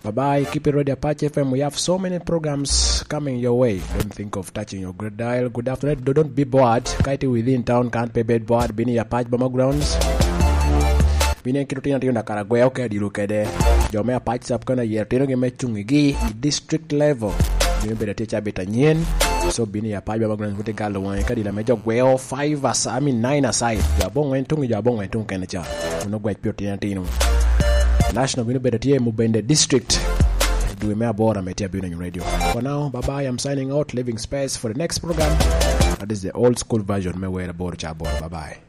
Bye-bye. Keep it ready, Apache FM. We have so many programs coming your way. Don't think of touching your great dial. Good afternoon. Don't be bored. Kaiti within town can't pay bed board. Bini Apache Bama Grounds. Bini Kirutina Tina Karagwe. Okay, you look at it. Jome Apache Sapkana Yertino Gemechungigi. District level. You better teach a bit yen. So Bini Apache Bama Grounds with the Galloway. Kadina Major Well 5 aside. I mean 9 aside. Jabong went to Jabong and Tung Kenacha. No great Putinatino. National Winobet Mubende District. Do me aboard and meet you radio. For now, bye bye. I'm signing out, leaving space for the next program. That is the old school version. Me wear aboard. Bye bye.